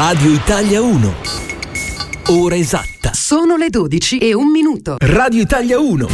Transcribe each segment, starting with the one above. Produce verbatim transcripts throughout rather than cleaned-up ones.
Radio Italia uno. Ora esatta. Sono le dodici e un minuto. Radio Italia uno.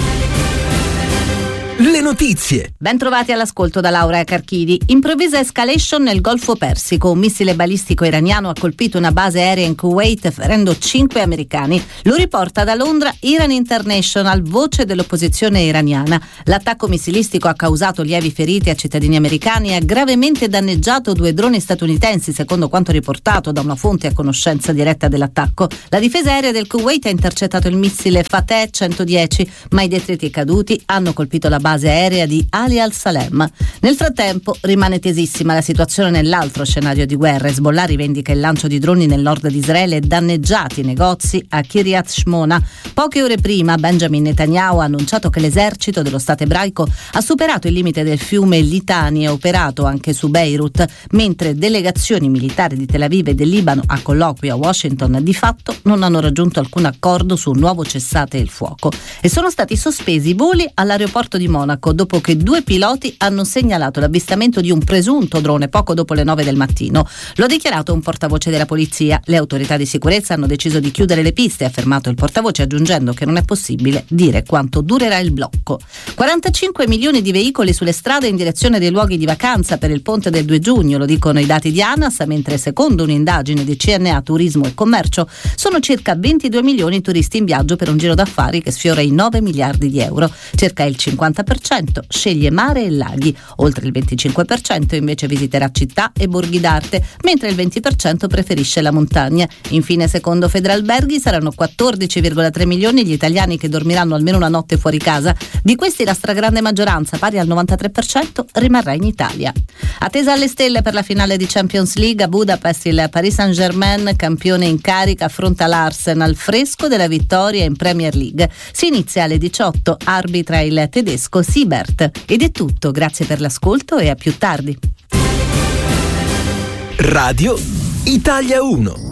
Le notizie. Ben trovati all'ascolto da Laura Carchidi. Improvvisa escalation nel Golfo Persico. Un missile balistico iraniano ha colpito una base aerea in Kuwait, ferendo cinque americani. Lo riporta da Londra Iran International, voce dell'opposizione iraniana. L'attacco missilistico ha causato lievi feriti a cittadini americani e ha gravemente danneggiato due droni statunitensi, secondo quanto riportato da una fonte a conoscenza diretta dell'attacco. La difesa aerea del Kuwait ha intercettato il missile Fateh centodieci, ma i detriti caduti hanno colpito la base base aerea di Ali al-Salem. Nel frattempo rimane tesissima la situazione nell'altro scenario di guerra. Hezbollah rivendica il lancio di droni nel nord di Israele e danneggiati negozi a Kiryat Shmona. Poche ore prima Benjamin Netanyahu ha annunciato che l'esercito dello Stato ebraico ha superato il limite del fiume Litani e operato anche su Beirut, mentre delegazioni militari di Tel Aviv e del Libano a colloquio a Washington di fatto non hanno raggiunto alcun accordo su un nuovo cessate il fuoco e sono stati sospesi i voli all'aeroporto di Monaco dopo che due piloti hanno segnalato l'avvistamento di un presunto drone poco dopo le nove del mattino. Lo ha dichiarato un portavoce della polizia. Le autorità di sicurezza hanno deciso di chiudere le piste, ha affermato il portavoce, aggiungendo che non è possibile dire quanto durerà il blocco. quarantacinque milioni di veicoli sulle strade in direzione dei luoghi di vacanza per il ponte del due giugno, lo dicono i dati di ANAS, mentre secondo un'indagine di C N A Turismo e Commercio sono circa ventidue milioni i turisti in viaggio per un giro d'affari che sfiora i nove miliardi di euro. Circa il cinquanta per cento sceglie mare e laghi, oltre il venticinque per cento invece visiterà città e borghi d'arte, mentre il venti per cento preferisce la montagna. Infine, secondo Federalberghi, saranno quattordici virgola tre milioni gli italiani che dormiranno almeno una notte fuori casa. Di questi la stragrande maggioranza, pari al novantatré per cento, rimarrà in Italia. Attesa alle stelle per la finale di Champions League a Budapest, il Paris Saint-Germain, campione in carica, affronta l'Arsenal, fresco della vittoria in Premier League. Si inizia alle diciotto, arbitra il tedesco Siebert. Ed è tutto, grazie per l'ascolto e a più tardi. Radio Italia uno.